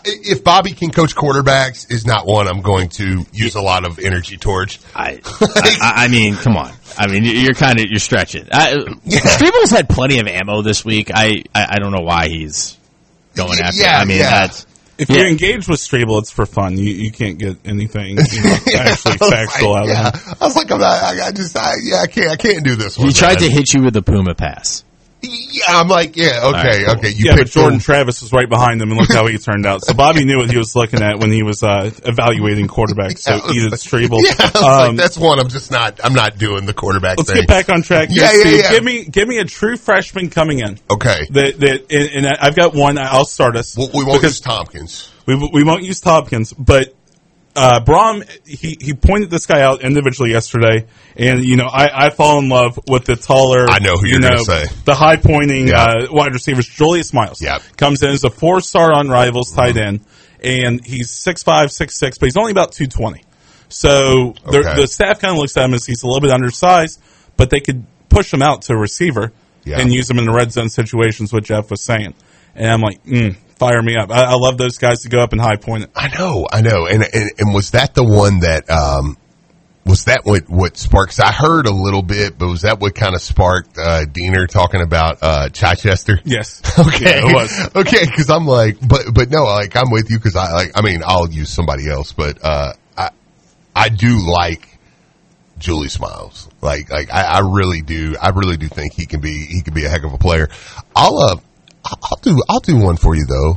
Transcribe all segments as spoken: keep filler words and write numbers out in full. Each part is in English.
if Bobby can coach quarterbacks, is not one I'm going to use a lot of energy towards. I, I, I mean, come on. I mean, you're kind of you're stretching. I, yeah. Strabel's had plenty of ammo this week. I, I, I don't know why he's going after. Yeah, it. I mean, yeah. that's if yeah. you're engaged with Strabel, it's for fun. You you can't get anything you know, actually factual like, out yeah. of him. I was like, I'm not, I, I just, I, yeah, I can't, I can't do this one. He tried man. to hit you with the Puma pass. Yeah, I'm like, yeah, okay, right, cool. okay. You Yeah, but picked Jordan the- Travis was right behind him, and look how he turned out. So Bobby knew what he was looking at when he was uh, evaluating quarterbacks. So Yeah, Edith like, Strabel. Yeah, I was Um, like, that's one I'm just not, I'm not doing the quarterback Let's thing. get back on track. Here, Yeah, yeah, Steve. yeah. Give me, give me a true freshman coming in. Okay. That that, and, and I've got one. I'll start us. Well, we won't because use Tompkins. We we won't use Tompkins, but uh, Brom he he pointed this guy out individually yesterday, and you know I, I fall in love with the taller. I know who you you're know, gonna say. The high pointing Yeah. uh, wide receivers. Julius Miles. Yeah. Comes in as a four star on Rivals tight Mm-hmm. end, and he's six five, six six, but he's only about two twenty. So the, Okay. the staff kind of looks at him as he's a little bit undersized, but they could push him out to receiver Yeah. and use him in the red zone situations, what Jeff was saying. And I'm like, mm, fire me up. I, I love those guys to go up and high point it. I know, I know. And, and, and was that the one that, um, was that what, what sparked? 'Cause I heard a little bit, but was that what kind of sparked, uh, Diener talking about, uh, Chichester? Yes. Okay. Yeah, it was. Okay. Cause I'm like, but, but no, like, I'm with you. Cause I like, I mean, I'll use somebody else, but, uh, I, I do like Julius Miles. Like, like, I, I really do, I really do think he can be, he can be a heck of a player. I'll, uh, I'll do, I'll do one for you though.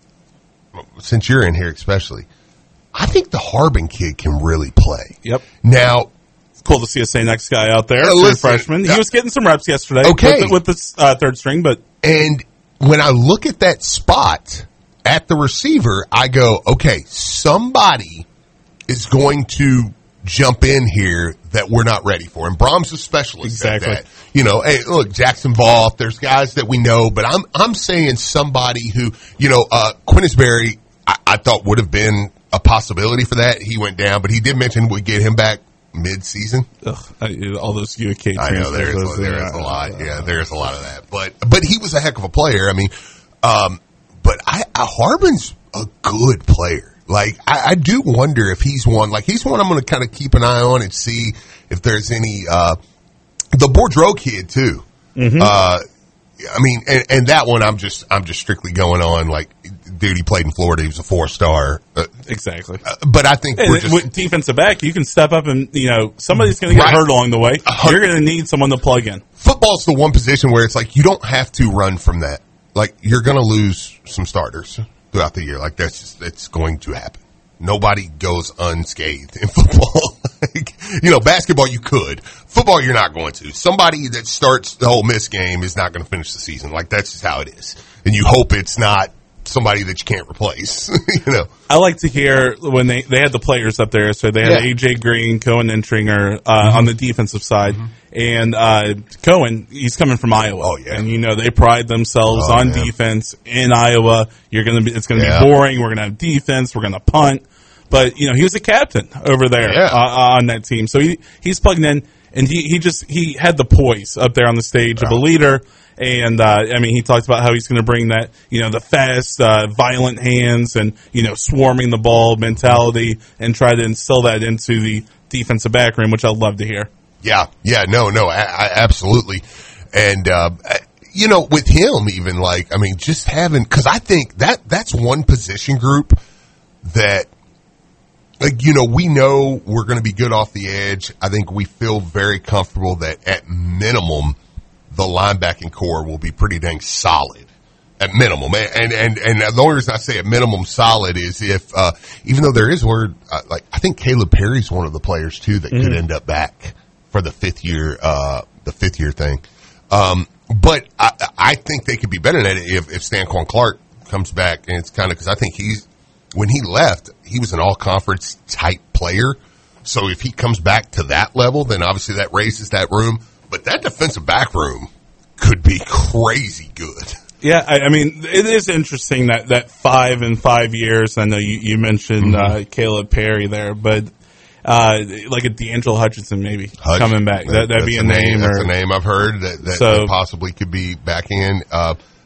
Since you're in here especially, I think the Harbin kid can really play. Yep. Now, It's cool to see a Say Next guy out there, Uh, true listen, freshman. He uh, was getting some reps yesterday Okay. with, the, with the uh, third string, but and when I look at that spot at the receiver, I go, okay, somebody is going to jump in here that we're not ready for. And Brahms is a specialist Exactly. at that. You know, hey, look, Jackson Voth, there's guys that we know, but I'm, I'm saying somebody who, you know, uh, Quinnisberry, I, I thought would have been a possibility for that. He went down, but he did mention we'd get him back mid-season. ugh, I, all those U K I know transfers. there's, those there are, is a uh, lot. Yeah, there's a lot of that. But, but he was a heck of a player. I mean, um, but I, I Harbin's a good player. Like, I, I do wonder if he's one, like, he's one I'm going to kind of keep an eye on and see if there's any, uh, the Boudreaux kid too. Mm-hmm. Uh, I mean, and, and that one I'm just, I'm just strictly going on, like, dude, he played in Florida. He was a four star. Uh, Exactly. uh, but I think And we're just, with defensive back, you can step up and, you know, somebody's going to get Right. hurt along the way. hun- You're going to need someone to plug in. football's the one position where it's like, you don't have to run from that. Like, you're going to lose some starters throughout the year. Like, that's just, it's going to happen. Nobody goes unscathed in football. Like, you know, basketball you could. Football you're not going to. Somebody that starts the whole miss game is not going to finish the season. Like, that's just how it is. And you hope it's not somebody that you can't replace. You know. I like to hear when they, they had the players up there. So they had Yeah. A J Green, Cohen Entringer uh, mm-hmm. on the defensive side. Mm-hmm. And uh, Cohen, he's coming from Iowa. Oh, yeah. And, you know, they pride themselves Oh, on yeah. defense in Iowa. You're gonna be, it's going to Yeah. be boring. We're going to have defense. We're going to punt. But, you know, he was a captain over there Yeah. uh, on that team. So he, he's plugged in. And he, he just he had the poise up there on the stage of a leader. And, uh, I mean, he talked about how he's going to bring that, you know, the fast, uh, violent hands and, you know, swarming the ball mentality and try to instill that into the defensive back room, which I'd love to hear. Yeah, yeah, no, no, I, I, absolutely. And, uh, you know, with him even, like, I mean, just having, cause I think that, that's one position group that, like, you know, we know we're going to be good off the edge. I think we feel very comfortable that at minimum, the linebacking core will be pretty dang solid. At minimum. And, and, and the only reason I say at minimum solid is if, uh, even though there is word, uh, like, I think Caleb Perry's one of the players too that mm-hmm. could end up back for the fifth year, uh, the fifth year thing. Um, but I, I think they could be better than that if, if Stanquan Clark comes back. And it's kind of, cause I think he's, when he left, he was an all conference type player. So if he comes back to that level, then obviously that raises that room. But that defensive back room could be crazy good. Yeah, I, I mean, it is interesting that, that five in five years. I know you, you mentioned mm-hmm. uh, Caleb Perry there, but uh, like a D'Angelo Hutchinson maybe Hutch, coming back. That, that'd be a, a name. name. That's or, a name I've heard that, that, so, that possibly could be back in. Uh,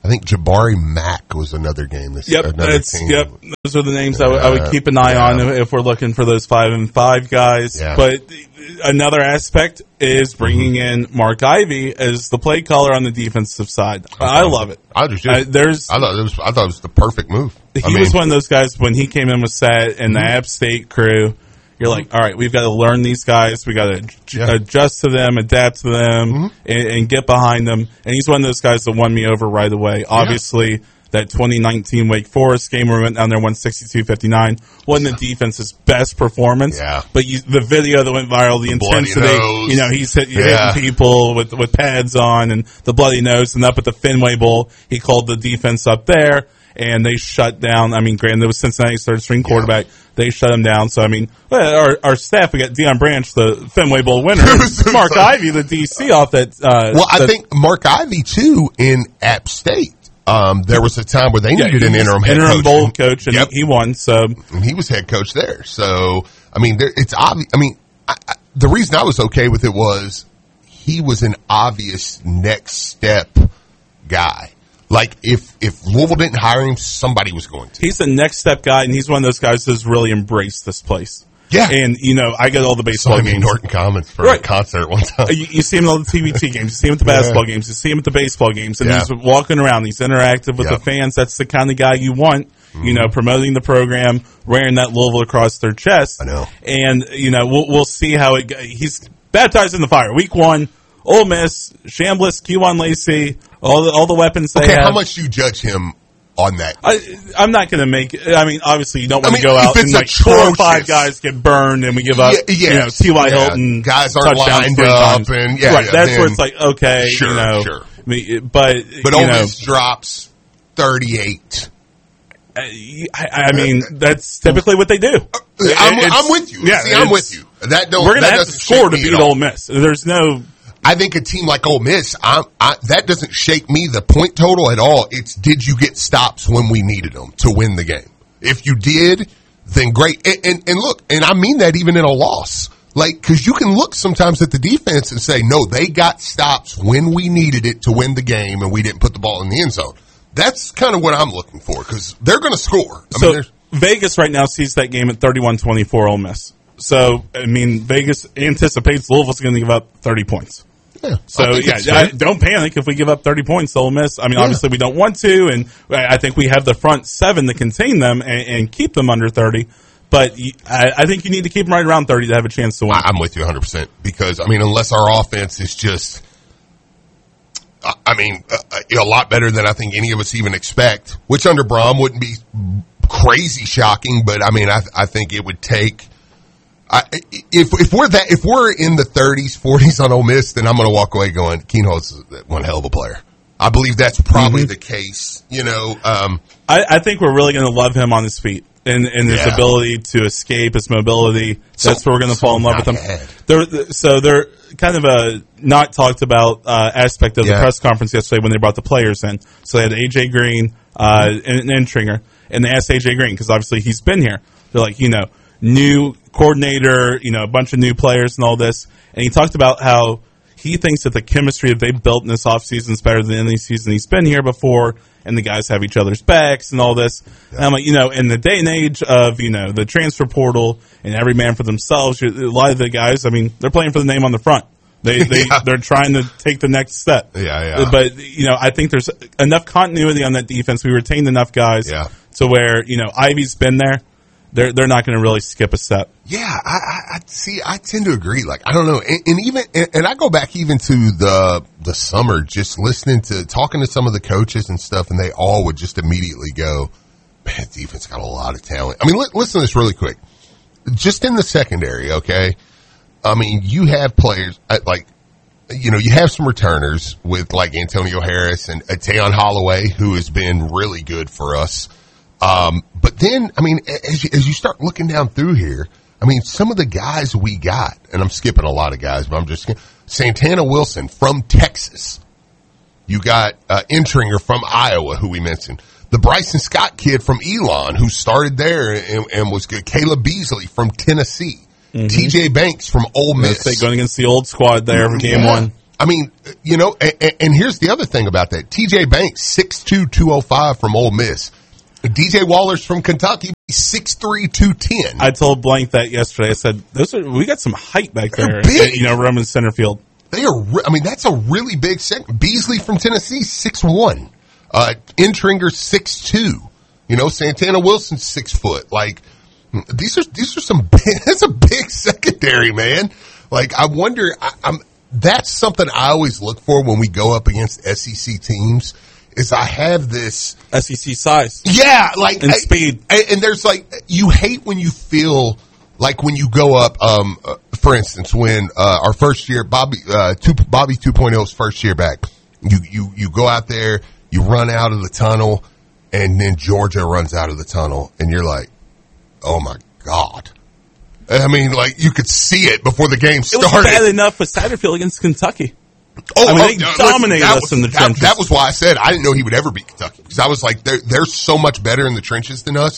I think Jabari Mack was another game. This, Yep, another that's, team. yep. Those are the names I, w- I would keep an eye yeah. on if we're looking for those five and five guys. Yeah. But another aspect is bringing in Mark Ivy as the play caller on the defensive side. I love it. I understand. Uh, there's, I thought it was. I thought it was the perfect move. he I mean, was one of those guys when he came in with Set and the App State crew. You're like, all right, we've got to learn these guys. We got to j- Yeah. adjust to them, adapt to them, Mm-hmm. and, and get behind them. And he's one of those guys that won me over right away. Obviously, that twenty nineteen Wake Forest game where we went down there one sixty-two fifty-nine wasn't the defense's best performance. Yeah. But you, the video that went viral, the, The bloody intensity, nose. you know, he's hit, Yeah. hitting people with, with pads on and the bloody nose. And up at the Fenway Bowl, he called the defense up there. And they shut down. I mean, granted, it was Cincinnati's third string quarterback. They shut him down. So, I mean, our our staff, we got Deion Branch, the Fenway Bowl winner, and Mark Ivy, the D C off that. Uh, well, I that- think Mark Ivy too in App State. Um, there was a time where they yeah, needed he an was interim head interim coach. bowl coach, and Yep. he won. So, And he was head coach there. So, I mean, there, it's obvious. I mean, I, I, the reason I was okay with it was he was an obvious next step guy. Like, if, if Louisville didn't hire him, somebody was going to. he's the next step guy, and he's one of those guys who's really embraced this place. Yeah. And, you know, I get all the baseball Saw him in games. Norton Commons for Right. a concert one time. You, you see him at all the T V T games. You see him at the basketball games. You see him at the baseball games. And Yeah. he's walking around. He's interactive with Yep. the fans. That's the kind of guy you want, you know, promoting the program, wearing that Louisville across their chest. I know. And, you know, we'll, we'll see how it go- He's baptized in the fire. Week one, Ole Miss, Chambliss, Kewan Lacey, all the, all the weapons they Okay, have. how much do you judge him on that? I, I'm not going to make. I mean, obviously, you don't want I to mean, go if out it's and like four or five atrocious. guys get burned, and we give up. Yeah, You know, yes. T Y Yeah. Hilton Guys aren't touchdowns lined three up times. and- yeah, right. yeah, That's then- where it's like, okay, Sure, you know, sure. I mean, but But you Ole know, Miss drops thirty-eight. I, I mean, that's typically what they do. I'm, It's- I'm with you. Yeah, See, I'm it's- with you. That don't. We're going to that have to doesn't score shake to me beat at all. Ole Miss. There's no. I think a team like Ole Miss, I, I, that doesn't shake me the point total at all. It's did you get stops when we needed them to win the game? If you did, then great. And, and, and look, and I mean that even in a loss. Like, cause you can look sometimes at the defense and say, no, they got stops when we needed it to win the game and we didn't put the ball in the end zone. That's kind of what I'm looking for because they're going to score. I So mean, there's- Vegas right now sees that game at thirty-one twenty-four Ole Miss. So, I mean, Vegas anticipates Louisville's going to give up thirty points. yeah, So, I think yeah, it's I, fair. don't panic if we give up thirty points to Ole Miss. I mean, Yeah. obviously we don't want to, and I I think we have the front seven to contain them and, and keep them under thirty. But you- I, I think you need to keep them right around thirty to have a chance to win. I, I'm with you one hundred percent because, I mean, unless our offense is just, I, I mean, a, a lot better than I think any of us even expect, which under Braum wouldn't be crazy shocking, but I mean, I, I think it would take, I, if, if we're that, if we're in the thirties, forties on Ole Miss, then I'm going to walk away going, Keenholz is one hell of a player. I believe that's probably Mm-hmm. the case, you know, um, I, I think we're really going to love him on his feet and, and his Yeah. ability to escape, his mobility. So- That's where we're going to so fall in love with not him. bad. They're, so they're kind of a not talked about uh, aspect of Yeah. the press conference yesterday when they brought the players in. So they had A J Green uh, and, and Entringer, and they asked A J Green because obviously he's been here. They're like, you know, new coordinator, you know, a bunch of new players and all this. And he talked about how he thinks that the chemistry that they've built in this offseason is better than any season he's been here before, and the guys have each other's backs and all this. And I'm like, you know, in the day and age of, you know, the transfer portal and every man for themselves, you- a lot of the guys, I mean, they're playing for the name on the front. They, they, Yeah. they're trying to take the next step. Yeah, yeah. But, you know, I think there's enough continuity on that defense. We retained enough guys Yeah. to where, you know, Ivy's been there. They're, they're not going to really skip a step. Yeah, I, I, I see. I tend to agree. Like, I don't know, and, and even and, and I go back even to the the summer, just listening to talking to some of the coaches and stuff, and they all would just immediately go, "Man, defense got a lot of talent." I mean, li- listen to this really quick. Just in the secondary, okay. I mean, you have players at, like, you know, you have some returners with like Antonio Harris and uh, Tayon Holloway, who has been really good for us. Um, but then, I mean, as you, as you start looking down through here, I mean, some of the guys we got, and I'm skipping a lot of guys, but I'm just Santana Wilson from Texas. You got uh, Entringer from Iowa, who we mentioned. The Bryson Scott kid from Elon, who started there and, and was good. Caleb Beasley from Tennessee. Mm-hmm. T J Banks from Ole Miss. They're going against the old squad there for game Yeah. one. I mean, you know, and, and here's the other thing about that. T J Banks, six two, two oh five from Ole Miss. D J Waller's from Kentucky, six three, two ten. I told Blank that yesterday. I said, "Those are we got some height back there." Big. You know, Roman center field. They are. Re- I mean, that's a really big second. Beasley from Tennessee, six one. Uh, Intringer, six two. You know, Santana Wilson, six foot. Like these are these are some. Big, that's a big secondary, man. Like I wonder. I, I'm. That's something I always look for when we go up against S E C teams. Is I have this S E C size, yeah, like and I, speed, and, and there's like you hate when you feel like when you go up. Um, uh, for instance, when uh, our first year, Bobby, uh, two, Bobby two point oh's first year back, you you you go out there, you run out of the tunnel, and then Georgia runs out of the tunnel, and you're like, oh my god. I mean, like you could see it before the game started. It was bad enough with Satterfield against Kentucky. Oh, I mean, oh, they no, dominated that us was, in the that, trenches. That was why I said I didn't know he would ever beat Kentucky because I was like, they're they're so much better in the trenches than us.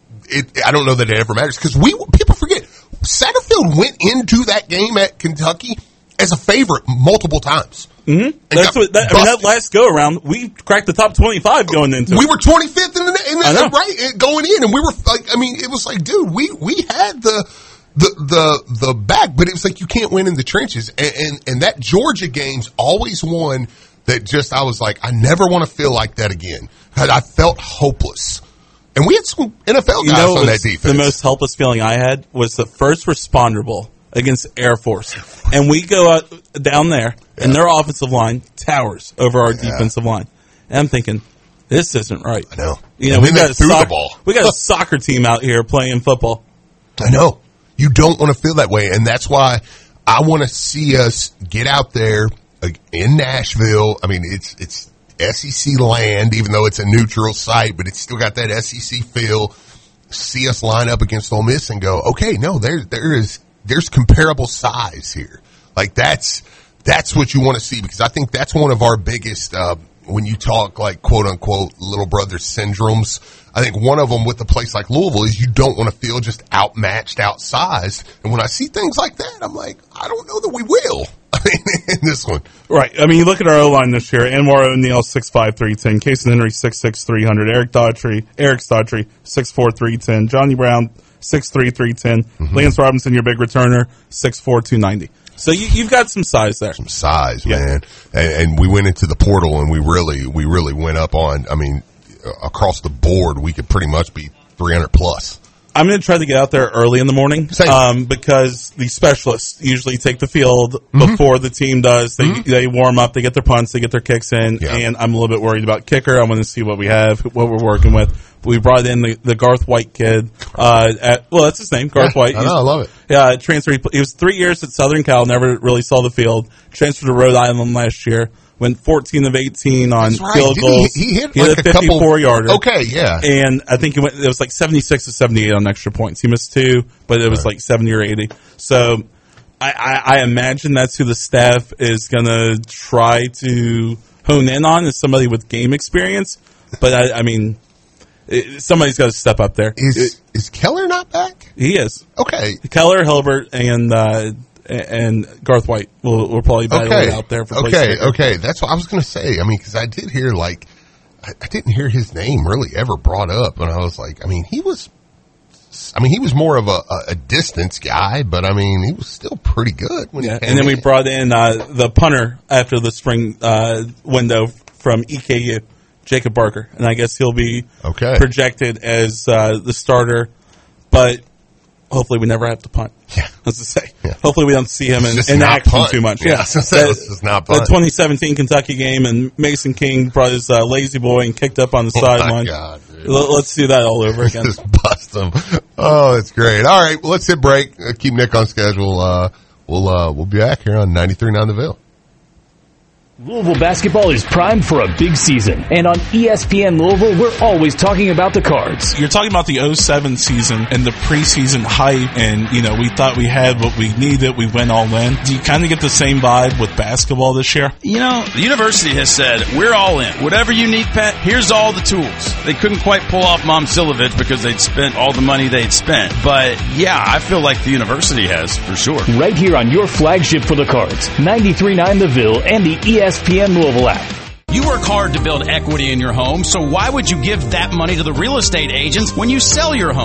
It, I don't know that it ever matters because we people forget Satterfield went into that game at Kentucky as a favorite multiple times. Mm-hmm. That's what that, I mean. That last go around, we cracked the top twenty-five going into. We were twenty-fifth in the, in the right going in, and we were like, I mean, it was like, dude, we we had the. The, the, the back, but it was like you can't win in the trenches. And, and, and that Georgia game's always one that just, I was like, I never want to feel like that again. I felt hopeless. And we had some N F L guys you know, on that defense. The most helpless feeling I had was the first responder bowl against Air Force. And we go out down there, yeah. and their offensive line towers over our yeah. defensive line. And I'm thinking, this isn't right. I know. You know, we got, a soc- we got a soccer team out here playing football. I know. You don't want to feel that way, and that's why I want to see us get out there in Nashville. I mean, it's it's S E C land, even though it's a neutral site, but it's still got that S E C feel. See us line up against Ole Miss and go, okay, no, there there is there's comparable size here. Like that's that's what you want to see because I think that's one of our biggest. Uh, when you talk like quote unquote little brother syndromes, I think one of them with a place like Louisville is you don't want to feel just outmatched, outsized. And when I see things like that, I'm like, I don't know that we will. I mean, in this one. Right. I mean, you look at our O-line this year. Anwar O'Neal, six five, three ten. Casey Henry, six six, three hundred. Eric Daughtry, Eric Daughtry, six four, three ten. Johnny Brown, six three, three ten. Mm-hmm. Lance Robinson, your big returner, six four, two ninety. So you, you've got some size there. Some size, yeah. man. And, and we went into the portal and we really, we really went up on, I mean, across the board, we could pretty much be three hundred plus. I'm going to try to get out there early in the morning um, because the specialists usually take the field mm-hmm. before the team does. They mm-hmm. they warm up, they get their punts, they get their kicks in, yeah. and I'm a little bit worried about kicker. I want to see what we have, what we're working with. We brought in the, the Garth White kid. Uh, at, well, that's his name, Garth yeah, White. I, know, I love it. Yeah, transferred. He was three years at Southern Cal, never really saw the field. Transferred to Rhode Island last year. Went fourteen of eighteen on right. field Didn't goals. He, he hit he like hit a a fifty-four couple, yarder. Okay, yeah. And I think he went. It was like seventy-six to seventy-eight on extra points. He missed two, but it was right. like seventy or eighty. So I, I, I imagine that's who the staff is going to try to hone in on, is somebody with game experience. But I, I mean, it, somebody's got to step up there. Is it, is Keller not back? He is. Okay. Keller, Hilbert, and. Uh, And Garth White will, will probably battle okay. it out there for okay, place okay. That's what I was going to say. I mean, because I did hear like I, I didn't hear his name really ever brought up, and I was like, I mean, he was, I mean, he was more of a, a, a distance guy, but I mean, he was still pretty good when yeah. he came And then in. we brought in uh, the punter after the spring uh, window from E K U, Jacob Barker, and I guess he'll be okay. projected as uh, the starter, but. Hopefully, we never have to punt. Yeah, as to say. Yeah. Hopefully, we don't see him in, in action punt. too much. Yeah, yeah. that, this is not punt. The twenty seventeen Kentucky game, and Mason King brought his uh, lazy boy and kicked up on the oh sideline. Let's do that all over again. Just bust him. Oh, that's great. All right, well, let's hit break. Uh, keep Nick on schedule. Uh, we'll uh, we'll be back here on ninety-three point nine The Ville. Louisville basketball is primed for a big season, and on E S P N Louisville, we're always talking about the Cards. You're talking about the oh seven season and the preseason hype, and, you know, we thought we had what we needed, we went all in. Do you kind of get the same vibe with basketball this year? You know, the university has said, we're all in. Whatever you need, Pat, here's all the tools. They couldn't quite pull off Momcilovic because they'd spent all the money they'd spent. But, yeah, I feel like the university has, for sure. Right here on your flagship for the Cards, ninety-three point nine The Ville and the E S P N Louisville app. You work hard to build equity in your home, so why would you give that money to the real estate agents when you sell your home?